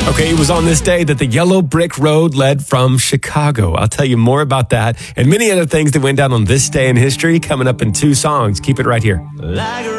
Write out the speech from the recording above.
Okay, it was on this day that the yellow brick road led from Chicago. I'll tell you more about that and many other things that went down on this day in history coming up in 2 songs. Keep it right here. Like